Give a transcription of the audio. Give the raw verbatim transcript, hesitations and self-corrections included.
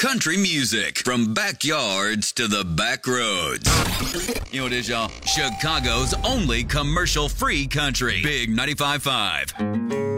country music from backyards to the back roads. You know what it is, y'all? Chicago's only commercial-free country. Big ninety-five point five.